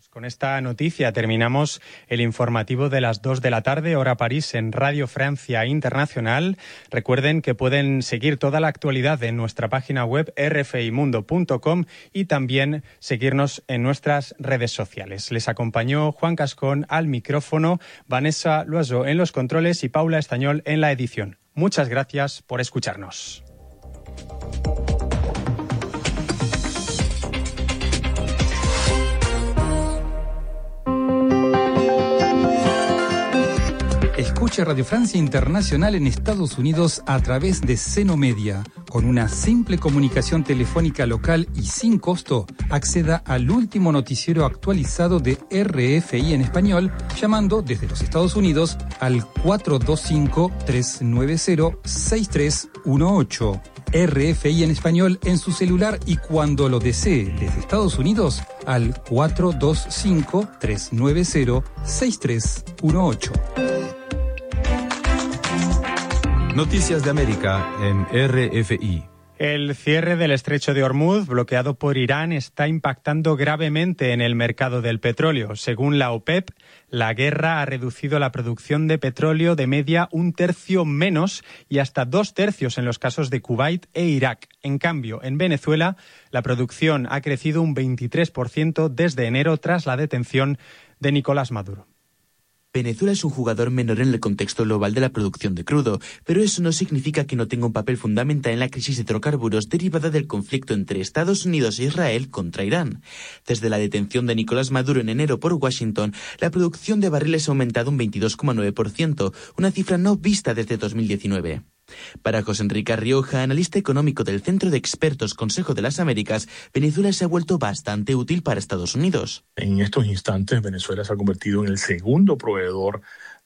Con esta noticia terminamos el informativo de las 2 de la tarde, hora París, en Radio Francia Internacional. Recuerden que pueden seguir toda la actualidad en nuestra página web rfimundo.com y también seguirnos en nuestras redes sociales. Les acompañó Juan Cascón al micrófono, Vanessa Loiseau en los controles y Paula Estañol en la edición. Muchas gracias por escucharnos. Escucha Radio Francia Internacional en Estados Unidos a través de Seno Media. Con una simple comunicación telefónica local y sin costo, acceda al último noticiero actualizado de RFI en español, llamando desde los Estados Unidos al 425-390-6318. RFI en español en su celular y cuando lo desee desde Estados Unidos al 425-390-6318. Noticias de América en RFI. El cierre del estrecho de Hormuz, bloqueado por Irán, está impactando gravemente en el mercado del petróleo. Según la OPEP, la guerra ha reducido la producción de petróleo de media 1/3 menos y hasta 2/3 en los casos de Kuwait e Irak. En cambio, en Venezuela, la producción ha crecido un 23% desde enero tras la detención de Nicolás Maduro. Venezuela es un jugador menor en el contexto global de la producción de crudo, pero eso no significa que no tenga un papel fundamental en la crisis de hidrocarburos derivada del conflicto entre Estados Unidos e Israel contra Irán. Desde la detención de Nicolás Maduro en enero por Washington, la producción de barriles ha aumentado un 22,9%, una cifra no vista desde 2019. Para José Enrique Rioja, analista económico del Centro de Expertos Consejo de las Américas, Venezuela se ha vuelto bastante útil para Estados Unidos. En estos instantes, Venezuela se ha convertido en el segundo proveedor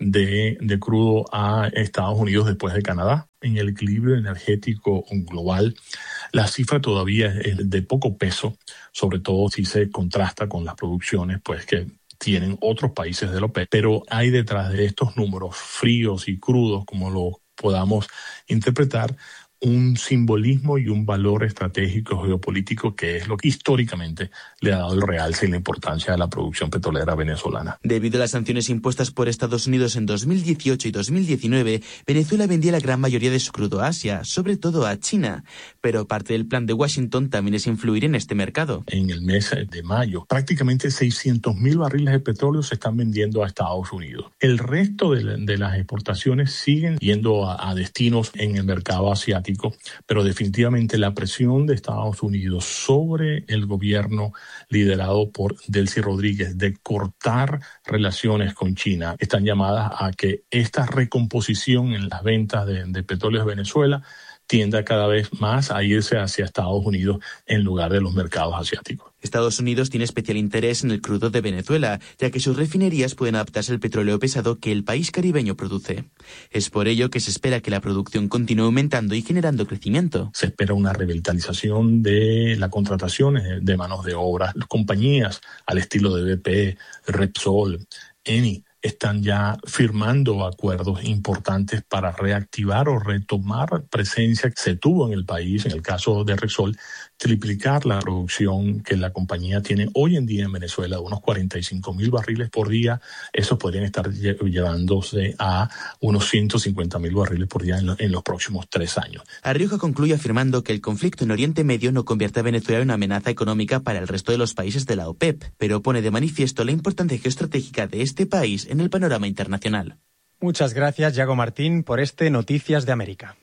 de crudo a Estados Unidos después de Canadá. En el equilibrio energético global, la cifra todavía es de poco peso, sobre todo si se contrasta con las producciones que tienen otros países de la OPEP. Pero hay detrás de estos números fríos y crudos, como lo podamos interpretar, un simbolismo y un valor estratégico geopolítico que es lo que históricamente le ha dado el realce y la importancia de la producción petrolera venezolana. Debido a las sanciones impuestas por Estados Unidos en 2018 y 2019, Venezuela vendía la gran mayoría de su crudo a Asia, sobre todo a China. Pero parte del plan de Washington también es influir en este mercado. En el mes de mayo, prácticamente 600.000 barriles de petróleo se están vendiendo a Estados Unidos. El resto de las exportaciones siguen yendo a destinos en el mercado asiático, pero definitivamente la presión de Estados Unidos sobre el gobierno liderado por Delcy Rodríguez de cortar relaciones con China están llamadas a que esta recomposición en las ventas de petróleo de Venezuela tienda cada vez más a irse hacia Estados Unidos en lugar de los mercados asiáticos. Estados Unidos tiene especial interés en el crudo de Venezuela, ya que sus refinerías pueden adaptarse al petróleo pesado que el país caribeño produce. Es por ello que se espera que la producción continúe aumentando y generando crecimiento. Se espera una revitalización de la contratación de manos de obra. Las compañías al estilo de BP, Repsol, Eni, están ya firmando acuerdos importantes para reactivar o retomar presencia que se tuvo en el país. En el caso de Repsol, triplicar la producción que la compañía tiene hoy en día en Venezuela, de unos 45.000 barriles por día. Esos podrían estar llevándose a unos 150.000 barriles por día en los próximos 3 años. Rioja concluye afirmando que el conflicto en Oriente Medio no convierte a Venezuela en una amenaza económica para el resto de los países de la OPEP, pero pone de manifiesto la importancia geoestratégica de este país en el panorama internacional. Muchas gracias, Yago Martín, por este Noticias de América.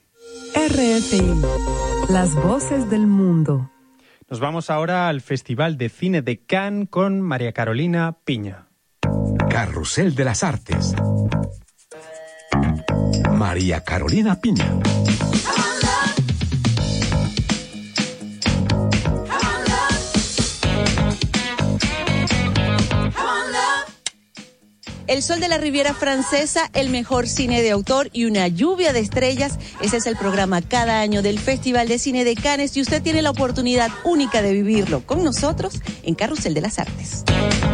RFI, las voces del mundo. Nos vamos ahora al Festival de Cine de Cannes con María Carolina Piña. Carrusel de las Artes. María Carolina Piña. El sol de la Riviera Francesa, el mejor cine de autor y una lluvia de estrellas. Ese es el programa cada año del Festival de Cine de Cannes y usted tiene la oportunidad única de vivirlo con nosotros en Carrusel de las Artes.